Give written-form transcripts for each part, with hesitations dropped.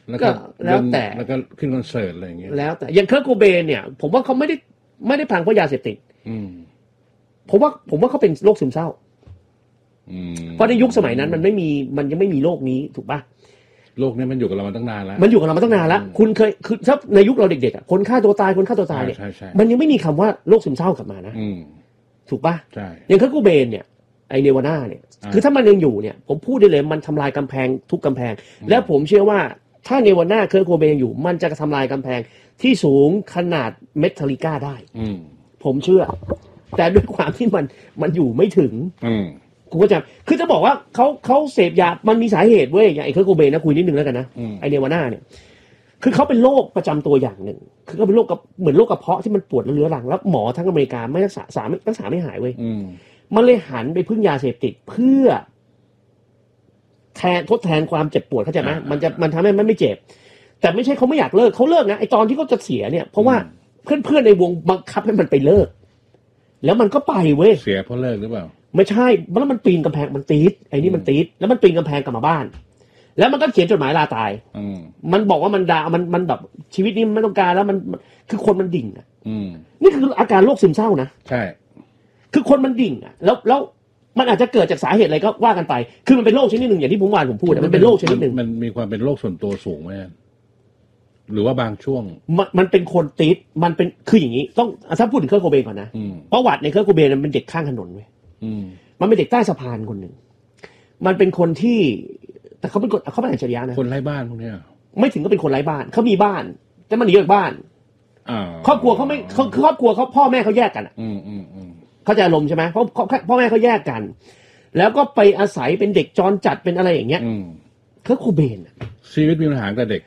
แล้วแต่แล้วก็ขึ้นคอนเสิร์ตอะไรอย่างเงี้ยแล้วแต่อย่างเคิร์ท โคเบนเนี่ยผมว่าเขาไม่ได้พังเพราะยาเสพติดผมว่าเขาเป็นโรคซึมเศร้าเพราะในยุคสมัยนั้นมันยังไม่มีโรคนี้ถูกป่ะโรคนี้มันอยู่กับเรามาตั้งนานแล้วคุณเคยคือถ้าในยุคเราเด็กๆคนฆ่าตัวตายเนี่ยมันยังไม่มีคำว่าโรคซึมเศร้ากลับมานะถูกป่ะอย่างเคิร์ท โคเบนเนี่ยไอเนวาน่าเนี่ยคือถ้ามันยังอยู่เนี่ยผมพูดได้เลยมันทำลายกำแพงทุกกำแพงและผมเชื่อว่าถ้าเนวาน่าเคิร์ท โคเบนอยู่มันจะทำลายกำแพงที่สูงขนาดเมทัลลิก้าได้ผมเชื่อแต่ด้วยความที่มันอยู่ไม่ถึงคุณก็จะคือจะบอกว่าเขาเสพยามันมีสาเหตุเว้ยอย่างไอ้เคิร์ท โคเบนนะคุยนิดนึงแล้วกันนะไอเนวาน่าเนี่ยคือเขาเป็นโรคประจำตัวอย่างหนึ่งคือเขาเป็นโรคเหมือนโรคกระเพาะที่มันปวดเรื้อรังแล้วหมอทั้งอเมริกาไม่รักษาไม่หายเว้ยมันเลยหันไปพึ่งยาเสพติดเพื่อทดแทนความเจ็บปวดเข้าใจไหมมันทำให้มันไม่เจ็บแต่ไม่ใช่เขาไม่อยากเลิกเขาเลิกนะไอตอนที่เขาจะเสียเนี่ยเพราะว่าเพื่อนในวงบังคับให้มันไปเลิกแล้วมันก็ไปเว้ยเสียเพราะเลิกหรือเปล่าไม่ใช่แล้วมันปีนกำแพงมันตีดไอ้นี่มันตีดแล้วมันปีนกำแพงกลับมาบ้านแล้วมันก็เขียนจดหมายลาตายมันบอกว่ามันด่ามันแบบชีวิตนี้ไม่ต้องการแล้วมันคือคนมันดิ่งอ่ะนี่คืออาการโรคซึมเศร้านะใช่คือคนมันดิ่งอ่ะแล้วมันอาจจะเกิดจากสาเหตุอะไรก็ว่ากันไปคือมันเป็นโรคชนิดหนึ่งอย่างที่ผมพูดมันเป็นโรคชนิดหนึ่งมันมีความเป็นโรคส่วนตัวสูงไหมหรือว่าบางช่วงมันเป็นคนติดมันเป็นคืออย่างนี้ต้องถ้าพูดถึงเคิร์ท โคเบนก่อนนะประวัติในเคิร์ท โคเบนมันเป็นเด็กข้างถนนเว้ยมันเป็นเด็กใต้สะพานคนหนึ่งมันเป็นคนที่แต่เขาเป็นอัจฉริยะนะคนไร้บ้านพวกนี้ไม่ถึงก็เป็นคนไร้บ้านเขามีบ้านแต่มันหนีออกบ้านครอบครัวเขาไม่ครอบครัวเขาพ่อแม่เขาแยกกันอ่ะเขาจะอารมณ์ใช่ไหมเพราะพ่อแม่เขาแยกกันแล้วก็ไปอาศัยเป็นเด็กจรจัดเป็นอะไรอย่างเงี้ยเคิร์ท โคเบนชีวิตมีปัญหาตั้งแต่เด็ก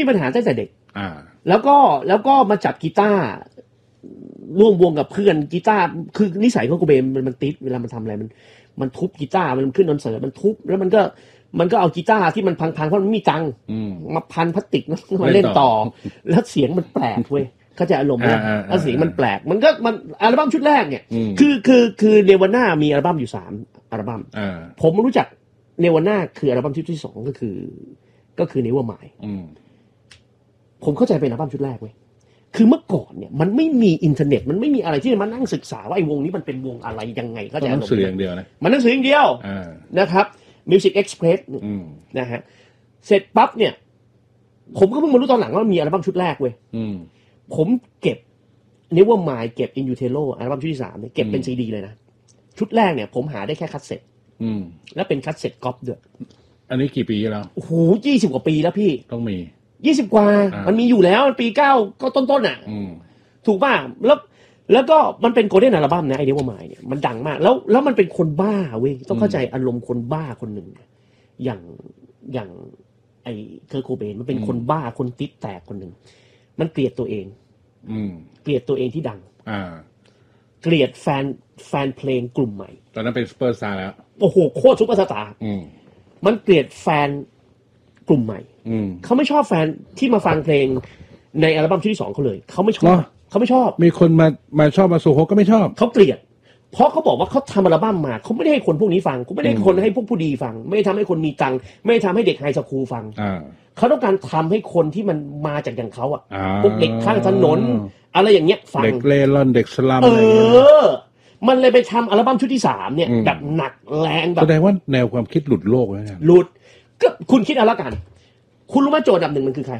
แล้วก็มาจับกีตาร์ร่วมวงกับเพื่อนกีตาร์คือนิสัยของโคเบนมันติดเวลามันทำอะไรมันทุบกีตาร์มันขึ้นคอนเสิร์ตมันทุบแล้วมันก็เอากีตาร์ที่มันพังๆเพราะมันมีตังค์มาพันพลาสติกมาเล่นต่อแล้วเสียงมันแปลกเว้ยเขาจะอารมณ์นะแล้วเสียงมันแปลกมันอัลบั้มชุดแรกเนี่ยคือเนวาน่ามีอัลบั้มอยู่3อัลบั้มผมรู้จักเนวาน่าคืออัลบั้มชุดที่2ก็คือเนวามายผมเข้าใจเป็นอัลบั้มชุดแรกเว้ยคือเมื่อก่อนเนี่ยมันไม่มีอินเทอร์เน็ตมันไม่มีอะไรที่จะมานั่งศึกษาว่าไอ้วงนี้มันเป็นวงอะไรยังไงเข้าใจหนังสืออย่างเดียวนะมันหนังสืออย่างเดียวนะครับ Music Express นะฮะเสร็จปั๊บเนี่ยผมก็เพิ่งมารู้ตอนหลังว่ามีอัลบั้มชุดแรกเว้ยผมเก็บ Nevermind เก็บ In Utero อัลบั้มชุดที่3เนี่ยเก็บเป็นซีดีเลยนะชุดแรกเนี่ยผมหาได้แค่คัสเซ็ตแล้วเป็นคัสเซ็ตก๊อปด้วยอันนี้กี่ปีแล้วโอ้โห20กว่าปีแล้วพี่ต้องมี 20กว่ามันมีอยู่แล้วปี9ก็ต้นๆน่ะถูกป่ะแล้วก็มันเป็นโกลเด้นอัลบั้มนะไอเดียว่าหมายเนี่ยมันดังมากแล้วมันเป็นคนบ้าเว้ยต้องเข้าใจอารมณ์คนบ้าคนหนึ่งอย่างไอเคิร์ท โคเบนมันเป็นคนบ้าคนติ๊ดแตกคนหนึ่งมันเกลียดตัวเองเกลียดตัวเองที่ดังเกลียดแฟนเพลงกลุ่มใหม่ตอนนั้นเป็นซุปเปอร์สตาร์แล้วโอ้โหโคตรซุปเปอร์สตาร์มันเกลียดแฟนกลุ่มใหม่เขาไม่ชอบแฟนที่มาฟังเพลงในอัลบั้มชุดที่2เขาเลยเขาไม่ชอบมีคนมาชอบมาสู่เขาก็ไม่ชอบเขาเกลียดเพราะเขาบอกว่าเขาทำอัลบั้มมาเขาไม่ได้ให้คนพวกนี้ฟังเขาไม่ได้ให้คนให้พวกผู้ดีฟังไม่ได้ทำให้คนมีตังค์ไม่ได้ทำให้เด็กไฮสคูลฟังเขาต้องการทำให้คนที่มันมาจากอย่างเขาอ่ะพวกเด็กข้างถนนอะไรอย่างเงี้ยฟังเด็กเล่ร่อนเด็กสลัมมันเลยไปทำอัลบั้มชุดที่3เนี่ยแบบหนักแรงแบบแสดงว่าแนวความคิดหลุดโลกแล้วเนี่ยหลุดก็คุณคิดเอาละกันคุณรู้ไหมโจทย์อันดับ1มันคือใคร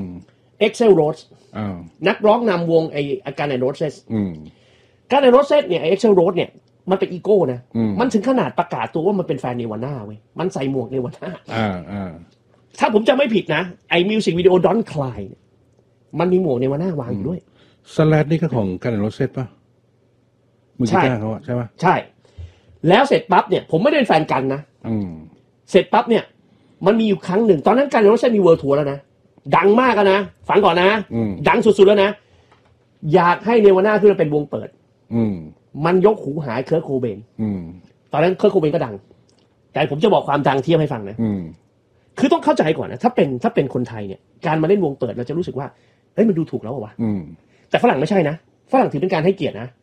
Axl Rose นักร้องนำวงไอ้Guns N' Roses Guns N' Roses เนี่ยไอ้Axl Roseเนี่ยมันเป็นอีโก้นะมันถึงขนาดประกาศตัวว่ามันเป็นแฟนเนวาน่าเว้ยมันใส่หมวกเนวาน่าถ้าผมจำไม่ผิดนะไอ้มิวสิกวิดีโอ Don't Cry มันมีหมวกเนวาน่าวางอยู่ด้วยสแลดนี่ก็ของGuns N' Rosesป่ะมือกีตาร์เขาใช่ป่ะใช่แล้วเสร็จปั๊บเนี่ยผมไม่ได้เป็นแฟนกันนะเสร็จปั๊บเนี่ยมันมีอยู่ครั้งหนึ่งตอนนั้นGuns N' Rosesมีเวิลด์ทัวร์แล้วนะดังมากนะฟังก่อนนะดังสุดๆแล้วนะอยากให้เนวาน่าขึ้นมาเป็นวงเปิดมันยกหูหาเคิร์ท โคเบนตอนนั้นเคิร์ท โคเบนก็ดังแต่ผมจะบอกความดังเทียบให้ฟังนะคือต้องเข้าใจก่อนนะถ้าเป็นคนไทยเนี่ยการมาเล่นวงเปิดเราจะรู้สึกว่าเฮ้ยมันดูถูกแล้ววะแต่ฝรั่งไม่ใช่นะฝรั่งถือเป็นการให้เกียรตินะ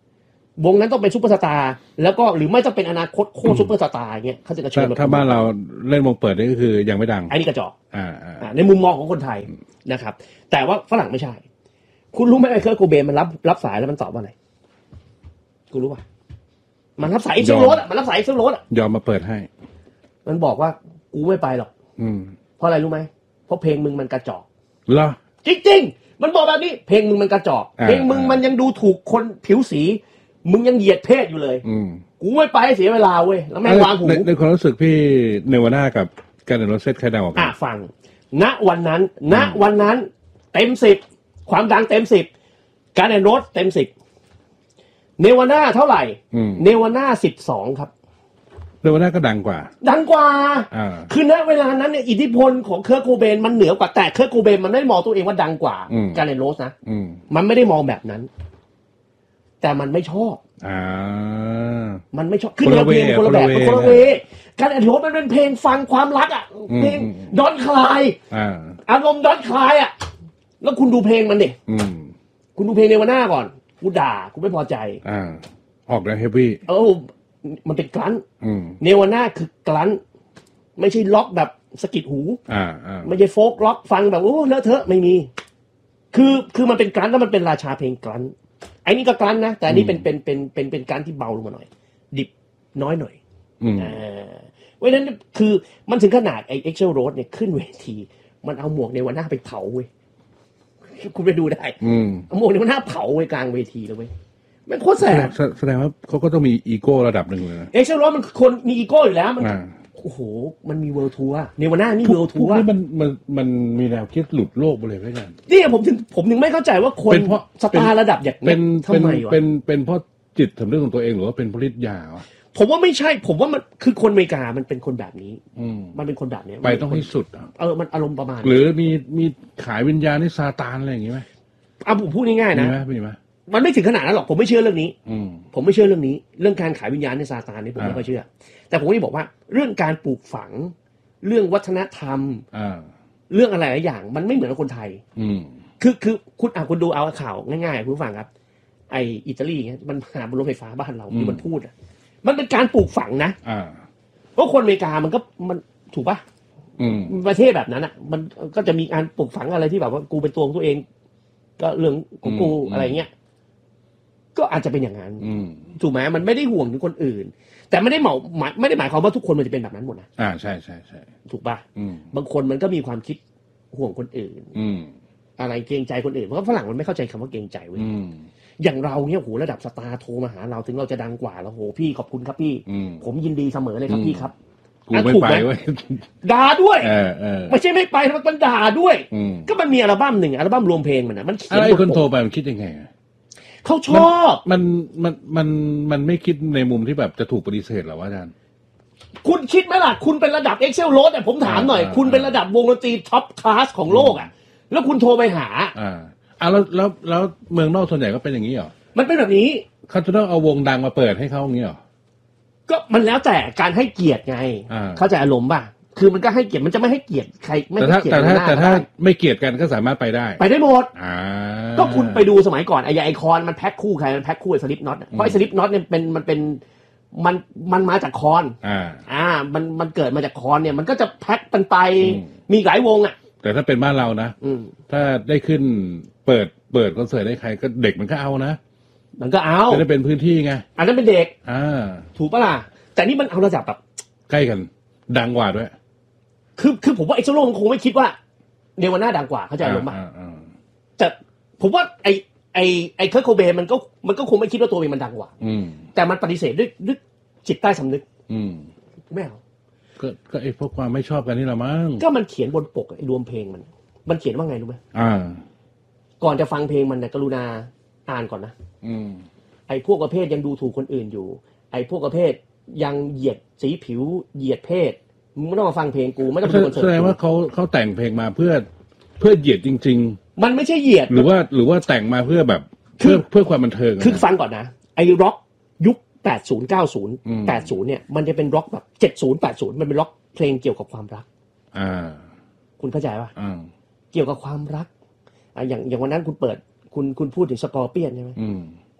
วงนั้นต้องเป็นซุปเปอร์สตาร์แล้วก็หรือไม่จะเป็นอนาคตโคตรซุปเปอร์สตาร์เงี้ยเขาจะเชิญถ้าบ้านเราเล่นวงเปิดนี่ก็คือยังไม่ดังไอ้นี่กระจอกในมุมมองของคนไทยนะครับแต่ว่าฝรั่งไม่ใช่คุณรู้ไหมไอ้เคิร์ทโคเบนมันรับสายแล้วมันตอบว่าอะไรกูรู้ป่ะมันรับสายเอ็กซ์โรสอ่ะมันรับสายเอ็กซ์โรสอ่ะยอมมาเปิดให้มันบอกว่ากูไม่ไปหรอกเพราะอะไรรู้ไหมเพราะเพลงมึงมันกระจอกเหรอจริงๆมันบอกแบบนี้เพลงมึงมันกระจอกเพลงมึงมันยังดูถูกคนผิวสีมึงยังเหยียดเพศอยู่เลยกูไม่ไปเสียเวลาเว้ยแล้วแม่งวางหูในความรู้สึกพี่เนวาน่ากับการเดนโรเซตใครดังกว่ากันฟังณวันนั้นเต็ม10ความดังเต็ม10การเดนโรสเต็ม10เนวาน่าเท่าไหร่เนวาน่า12ครับเนวาน่าก็ดังกว่าคือณเวลานั้นเนี่ยอิทธิพลของเคิร์ทโคเบนมันเหนือกว่าแต่เคิร์ทโคเบนมันไม่ได้มองตัวเองว่าดังกว่าการเดนโรสนะมันไม่ได้มองแบบนั้นแต่มันไม่ชอบมันไม่ชอบขึ้นแนวเพลงคนละแบบคนละเวการเดนโรสมันเป็นเพลงฟังความรักอ่ะเพลงดอนคลายอารมณ์ดอนคลายอ่ะแล้วคุณดูเพลงมันดิคุณดูเพลงเนวาน่าก่อนกูด่ากูไม่พอใจออกแนวเฮฟวี่มันเป็นกลั้นเนวาน่าคือกลั้นไม่ใช่ล็อกแบบสะกิดหูไม่ใช่โฟกล็อกฟังแบบโอ้เลอะเทอะไม่มีคือมันเป็นกลั้นแล้วมันเป็นราชาเพลงกลั้นไอ้นี่ก็กลั้นนะแต่อันนี้เป็นกลั้นที่เบาลงมาหน่อยดิบน้อยหน่อยเพราะฉะนั้นคือมันถึงขนาดไอ้เอ็กเซลโรสเนี่ยขึ้นเวทีมันเอาหมวกเนวาน่าไปเผาเว้ยคุณไปดูได้เอาหมวกเนวาน่าเผาไว้กลางเวทีเลยเว้ยมันโคตรแสดงว่าเขาก็ต้องมีอีโก้ระดับหนึ่งเลยเอ็กเซลโรสมันคนมีอีโก้อยู่แล้วมันโอ้โหมันมีเวิลด์ทัวร์เนวาน่านี่เวิลด์ทัวร์มันมีแนวคิดหลุดโลกไปเลยไม่ใช่นี่ผมถึงไม่เข้าใจว่าคนสตาร์ระดับอย่างนี้ทำไมวะเป็นเพราะจิตสำนึกของตัวเองหรือว่าเป็นเพราะฤทธิ์ยาวะผมว่าไม่ใช่ผมว่ามันคือคนอเมริกามันเป็นคนแบบนี้มันเป็นคนแบบนี้ไปต้องให้สุดมันอารมณ์ประมาณหรือมีขายวิญญาณให้ซาตานอะไรอย่างงี้ไหมผมพูดง่ายๆนะมีไหมมันไม่ถึงขนาดนั้นหรอกผมไม่เชื่อเรื่องนี้ผมไม่เชื่อเรื่องนี้เรื่องการขายวิญญาณในซาตานนี่ผมไม่ค่อยเชื่อแต่ผมจะบอกว่าเรื่องการปลูกฝังเรื่องวัฒนธรรมเรื่องอะไรหลายอย่างมันไม่เหมือนกับคนไทยคือคุณดูเอาข่าวง่ายๆคุณฟังครับไออิตาลีมันหาบนรถไฟฟ้าบ้านเราที่มันพูดมันเป็นการปลูกฝังนะเพราะคนอเมริกามันถูกปะประเทศแบบนั้นอ่ะมันก็จะมีการปลูกฝังอะไรที่แบบว่ากูเป็นตัวของตัวเองก็เรื่องของกูอะไรเงี้ยก็อาจจะเป็นอย่างนั้นถูกไหมมันไม่ได้ห่วงถึงคนอื่นแต่ไม่ได้หมายความว่าทุกคนมันจะเป็นแบบนั้นหมดนะใช่ถูกป่ะบางคนมันก็มีความคิดห่วงคนอื่นอะไรเกรงใจคนอื่นเพราะฝรั่งมันไม่เข้าใจคำว่าเกรงใจเว้ยอย่างเราเนี่ยโหระดับสตาร์โทรมาหาเราถึงเราจะดังกว่าแล้วโหพี่ขอบคุณครับพี่ผมยินดีเสมอเลยครับพี่ครับกูไม่ไปเว้ยด่าด้วยไม่ใช่ไม่ไปมันด่าด้วยก็มันมีอัลบั้มหนึ่งอัลบั้มรวมเพลงมันนะมันเขียนอะไรคนโทรไปมันคิดยังไงเขาชอบมันไม่คิดในมุมที่แบบจะถูกปฏิเสธหรอวะอาจารย์คุณคิดไหมล่ะคุณเป็นระดับ Excel Road ผมถามหน่อยคุณเป็นระดับวงดนตรีท็อปคลาสของโลกแล้วคุณโทรไปหาแล้วเมืองนอกส่วนใหญ่ก็เป็นอย่างนี้เหรอมันเป็นแบบนี้เขาจะต้องเอาวงดังมาเปิดให้เขาอย่างนี้เหรอก็มันแล้วแต่การให้เกียรติไงเข้าใจอารมณ์ป่ะคือมันก็ให้เกียรติมันจะไม่ให้เกียรติใครไม่ให้เกียรติแต่ถ้าไม่เกียรติกันก็สามารถไปได้หมดก็คุณไปดูสมัยก่อนไอคอนมันแพ็คคู่ใครมันแพ็คคู่ไอสลิปน็อตเพราะไอสลิปน็อตเนี่ยมันมาจากคอนมันเกิดมาจากคอนเนี่ยมันก็จะแพ็คกันไปมีหลายวงแต่ถ้าเป็นบ้านเรานะถ้าได้ขึ้นเปิดคอนเสิร์ตให้ใครก็เด็กมันก็เอานะมันก็เอาจะได้เป็นพื้นที่ไงอันนั้นเป็นเด็กถูกปะล่ะแต่นี่มันเอาระดับแบบใกล้กันดังกว่าด้วยคือผมว่าไอ้โซโล่มันคงไม่คิดว่าเนวาน่าดังกว่าเข้าใจหรือเปล่าแต่ผมว่าไอ้เคิร์ทโคเบนมันก็คงไม่คิดว่าตัวเองมันดังกว่าแต่มันปฏิเสธด้วยจิตใต้สำนึกไม่เอาก็ไอ้พวกความไม่ชอบกันนี่แหละมั้งก็มันเขียนบนปกไอ้รวมเพลงมันเขียนว่าไงรู้ไหมก่อนจะฟังเพลงมันเนี่ยกรุณาอ่านก่อนนะไอ้พวกประเภทยังดูถูกคนอื่นอยู่ไอ้พวกประเภทยังเหยียดสีผิวเหยียดเพศมึงไม่ต้องมาฟังเพลงกูไม่ต้องดูคอนเสิร์ตแสดงว่าเขาแต่งเพลงมาเพื่อเหยียดจริงๆมันไม่ใช่เหยียดหรือว่าแต่งมาเพื่อแบบเพื่อความบันเทิงคือฟังก่อนนะไอ้ร็อกยุค80 90 80เนี่ยมันจะเป็นร็อกแบบ70 80มันเป็นร็อกเพลงเกี่ยวกับความรักคุณเข้าใจป่ะเกี่ยวกับความรักอย่างวันนั้นคุณเปิดคุณพูดถึงสกอร์เปียนใช่ไหม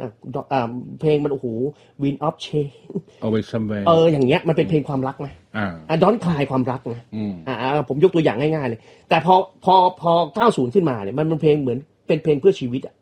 เพลงมันโอ้โห Wind of Change Always Somewhere อย่างเงี้ยมันเป็นเพลงความรักไหมDon't Cry ความรักไงผมยกตัวอย่างง่ายๆเลยแต่พอ90ขึ้นมาเนี่ยมันเป็นเพลงเหมือนเป็นเพลงเพื่อชีวิตอ่ะ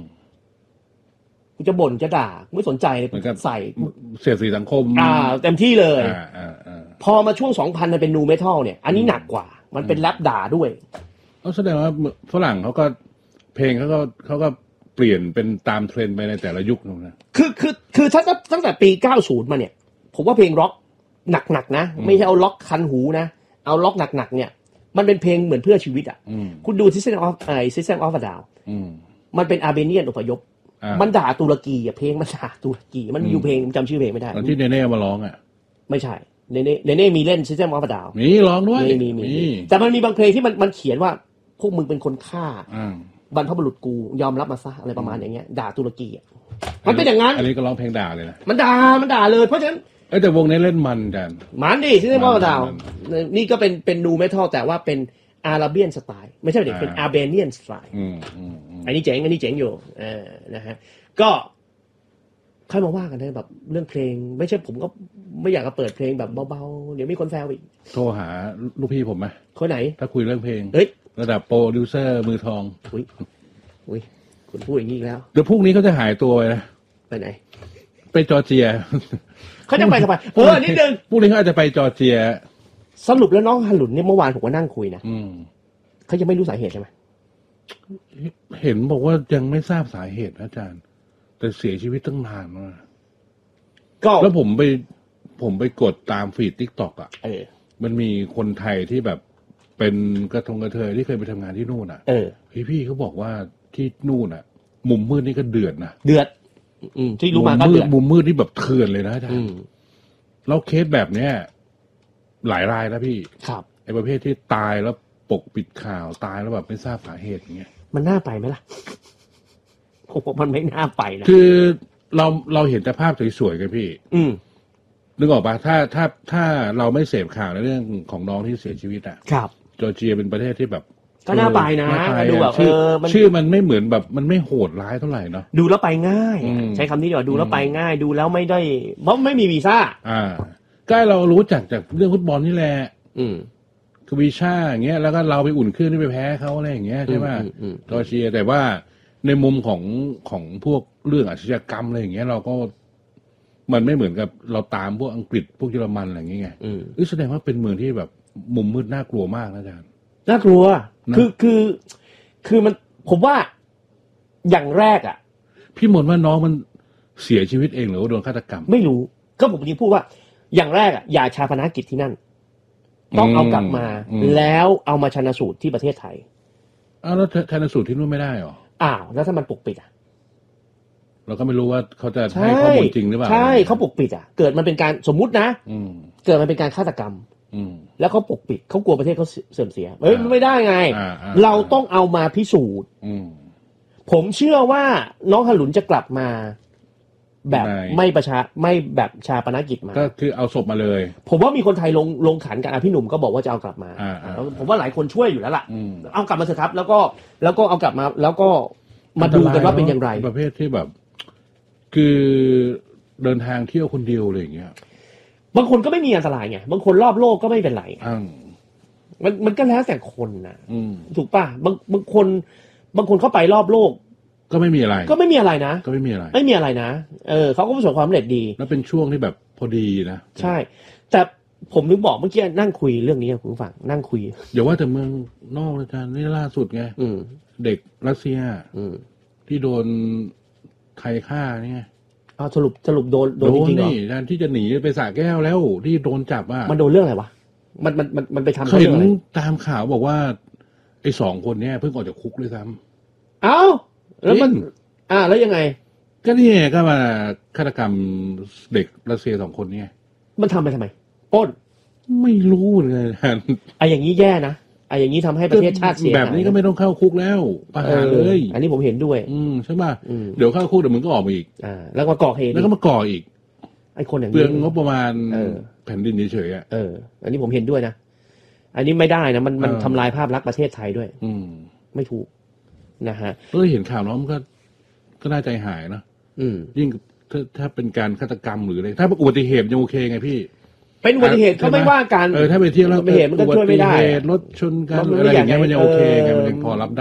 จะบ่นจะด่าไม่สนใจเลยใส่เสียดสีสังคมเต็มที่เลยพอมาช่วง 2000 มันเป็นนูเมทัลเนี่ยอันนี้หนักกว่ามันเป็นแรปด่าด้วยแสดงว่าฝรั่งเขาก็เพลงเขาก็เปลี่ยนเป็นตามเทรนด์ไปในแต่ละยุคนะคือถ้าตั้งแต่ปี 90 มาเนี่ยผมว่าเพลงร็อกหนักๆนะไม่ใช่เอาล็อกคันหูนะเอาล็อกหนักๆเนี่ยมันเป็นเพลงเหมือนเพื่อชีวิตอ่ะคุณดู System of a Down มันเป็นอาร์เมเนียนอพยพมันด่าตุรกีอ่ะเพลงมันด่าตุรกีมันอยู่เพลงจำชื่อเพลงไม่ได้ที่เนเน่มาร้องอ่ะไม่ใช่เนเน่มีเล่น System of a Down มีร้องด้วยมีแต่มันมีบางเพลงที่มันเขียนว่าพวกมึงเป็นคนฆ่าบรรพบุรุษกูยอมรับมาซะอะไรประมาณอย่างเงี้ยด่าตุรกีอ่ะมันเป็นอย่างนั้นอันนี้ก็ร้องเพลงด่าเลยนะมันด่าเลยเพราะฉะนั้นแต่วงนี้เล่นมันกันมันดิSystem of a Downนี่ก็เป็นนูเมทัลแต่ว่าเป็นอาราเบียนสไตล์ไม่ใช่เด็กเป็นอาร์เบเนียนสไตล์อันนี้เจ๋งอยู่นะฮะก็ค่อยมาว่ากันนะแบบเรื่องเพลงไม่ใช่ผมก็ไม่อยากจะเปิดเพลงแบบเบาๆเดี๋ยวมีคนแซวอีกโทรหาลูกพี่ผมไหมคนไหนถ้าคุยเรื่องเพลงระดับโปรดิวเซอร์มือทองอุ้ยคุณพูดอย่างนี้แล้วเดี๋ยวพรุ่งนี้เขาจะหายตัวไปนะไปไหนไปจอร์เจียเขาจะไปทำไมนิดนึงพรุ่งนี้เขาอาจจะไปจอร์เจียสรุปแล้วน้องฮัลลุนเนี่ยเมื่อวานผมก็นั่งคุยนะเขายังไม่รู้สาเหตุใช่ไหมเห็นบอกว่ายังไม่ทราบสาเหตุนะอาจารย์แต่เสียชีวิตตั้งนานมากแล้วผมไปกดตามฟีด TikTok อ่ะมันมีคนไทยที่แบบเป็นกระเทยที่เคยไปทำงานที่นู่นอ่ะพี่เขาบอกว่าที่นู่นอ่ะมุมมืดนี่ก็เดือดนะเดือดที่รู้มาก็เดือดมุมมืดนี่แบบเถื่อนเลยนะอาจารย์แล้วเคสแบบเนี้ยหลายรายนะพี่ครับไอ้ประเภทที่ตายแล้วปกปิดข่าวตายแล้วแบบไม่ทราบสาเหตุอย่างเงี้ยมันน่าไปไหมล่ะผมว่ามันไม่น่าไปนะคือเราเห็นแต่ภาพสวยๆกันพี่นึกออกปะถ้าเราไม่เสพข่าวในเรื่องของน้องที่เสียชีวิตอ่ะครับจอร์เจียเป็นประเทศที่แบบก็น่าไปนะดูแบบชื่อมันไม่เหมือนแบบมันไม่โหดร้ายเท่าไหร่เนาะดูแล้วไปง่ายใช้คำนี้ดีกว่าดูแล้วไปง่ายดูแล้วไม่ได้เพราะไม่มีวีซ่าก็เรารู้จักจากเรื่องฟุตบอลนี่แหละคือวีซ่าอย่างเงี้ยแล้วก็เราไปอุ่นเครื่องที่ไปแพ้เขาอะไรอย่างเงี้ยใช่ไหมจอร์เจียแต่ว่าในมุมของพวกเรื่องอาชญากรรมอะไรอย่างเงี้ยเราก็มันไม่เหมือนกับเราตามพวกอังกฤษพวกเยอรมันอะไรอย่างเงี้ยแสดงว่าเป็นเมืองที่แบบมุมมืดน่ากลัวมากนะอาจารย์น่ากลัวคือมันผมว่าอย่างแรกอ่ะพี่มนว่าน้องมันเสียชีวิตเองหรือว่าโดนฆาตกรรมไม่รู้ก็ผมจริงพูดว่าอย่างแรกอ่ะอย่าชาปนกิจที่นั่นต้องเอากลับมาแล้วเอามาชันสูตรที่ประเทศไทยแล้วชันสูตรที่นู่นไม่ได้หรอแล้วถ้ามันปกปิดเราก็ไม่รู้ว่าเขาจะให้ข้อมูลจริงหรือเปล่าใช่เขาปกปิดเกิดมันเป็นการสมมุตินะเกิดมันเป็นการฆาตกรรมแล้วเขาปกปิดเขากลัวประเทศเขาเสื่อมเสียไม่ได้ไงเราต้องเอามาพิสูจน์ผมเชื่อว่าน้องฮัลลุนจะกลับมาแบบไม่แบบชาปนกิจมาก็คือเอาศพมาเลยผมว่ามีคนไทยลงขันกันพี่หนุ่มก็บอกว่าจะเอากลับมาผมว่าหลายคนช่วยอยู่แล้วล่ะเอากลับมาเถอะครับแล้วก็เอากลับมาแล้วก็มาดูกันว่าเป็นอย่างไรประเภทที่แบบคือเดินทางเที่ยวคนเดียวอะไรอย่างเงี้ยบางคนก็ไม่มีอันตรายไงบางคนรอบโลกก็ไม่เป็นไรมันก็แล้วแต่คนนะถูกป่ะบางคนเข้าไปรอบโลกก็ไม่มีอะไรก็ไม่มีอะไรนะก็ไม่มีอะไรนะเขาก็ประสบความสำเร็จดีแล้วเป็นช่วงที่แบบพอดีนะใช่แต่ผมนึกบอกเมื่อกี้นั่งคุยเรื่องนี้คุณผู้ฟังนั่งคุยอย่าว่าแต่เมืองนอกอาจารย์นี่ล่าสุดไงเด็กรัสเซียที่โดนใครฆ่าเนี่ยสรุปโดนจริงๆเหรอแทนที่จะหนีไปสระแก้วแล้วที่โดนจับมันโดนเรื่องอะไรวะมันไปทำเห็นตามข่าวบอกว่าไอ้2 คนเนี่ยเพิ่งออกจากคุกด้วยซ้ำแล้วมันแล้วยังไงก็นี่ก็มาฆาตกรรมเด็กรัสเซีย2 คนเนี่ยมันทำไปทำไมปล้นไม่รู้เลยอย่างนี้แย่นะอย่างนี้ทำให้ประเทศชาติเสียแบบนี้ก็ไม่ต้องเข้าคุกแล้วประหารเลยอันนี้ผมเห็นด้วยใช่ป่ะเดี๋ยวเข้าคุกเดี๋ยวมึงก็ออกมาอีกแล้วก็ก่อเหตุแล้วก็มาก่ออีกไอ้คนอย่างนี้เปลืองงบประมาณแผ่นดินเฉยๆอันนี้ผมเห็นด้วยนะอันนี้ไม่ได้นะมันทำลายภาพลักษณ์ประเทศไทยด้วยไม่ถูกนะฮะเห็นข่าวน้องก็น่าใจหายนะยิ่งถ้าเป็นการฆาตกรรมหรืออะไรถ้าเป็นอุบัติเหตุยังโอเคไงพี่เป็นอุบัติเหตุก็ไม่ว่ากันถ้าไปเที่ยวแล้วอุบัติเหตุมันก็ช่วยไม่ได้รถชนกันอะไรอย่างเงี้ยมันยังโอเคไงมันยังพอรับ